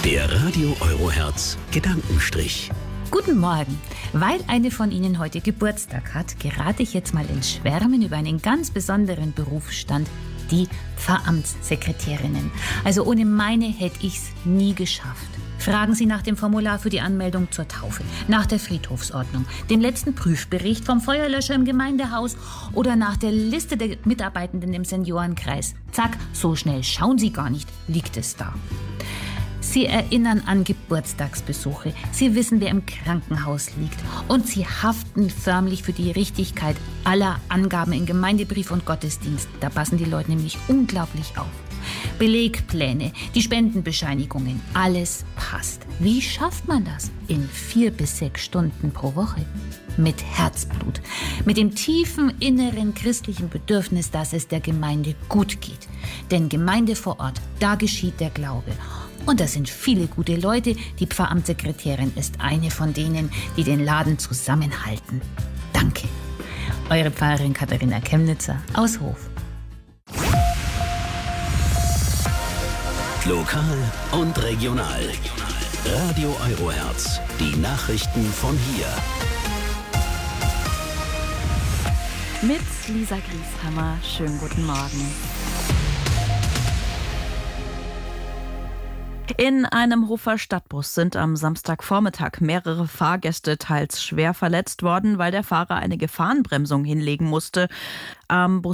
Der Radio Eurohertz Gedankenstrich. Guten Morgen. Weil eine von Ihnen heute Geburtstag hat, gerate ich jetzt mal ins Schwärmen über einen ganz besonderen Berufsstand, die Pfarramtssekretärinnen. Also ohne meine hätte ich's nie geschafft. Fragen Sie nach dem Formular für die Anmeldung zur Taufe, nach der Friedhofsordnung, dem letzten Prüfbericht vom Feuerlöscher im Gemeindehaus oder nach der Liste der Mitarbeitenden im Seniorenkreis. Zack, so schnell schauen Sie gar nicht, liegt es da. Sie erinnern an Geburtstagsbesuche. Sie wissen, wer im Krankenhaus liegt. Und Sie haften förmlich für die Richtigkeit aller Angaben in Gemeindebrief und Gottesdienst. Da passen die Leute nämlich unglaublich auf. Belegpläne, die Spendenbescheinigungen, alles passt. Wie schafft man das? In 4 bis 6 Stunden pro Woche. Mit Herzblut. Mit dem tiefen inneren christlichen Bedürfnis, dass es der Gemeinde gut geht. Denn Gemeinde vor Ort, da geschieht der Glaube. Und das sind viele gute Leute. Die Pfarramtssekretärin ist eine von denen, die den Laden zusammenhalten. Danke. Eure Pfarrerin Katharina Chemnitzer aus Hof. Lokal und regional. Radio Eurohertz. Die Nachrichten von hier. Mit Lisa Grieshammer. Schönen guten Morgen. In einem Hofer Stadtbus sind am Samstagvormittag mehrere Fahrgäste teils schwer verletzt worden, weil der Fahrer eine Gefahrenbremsung hinlegen musste. Am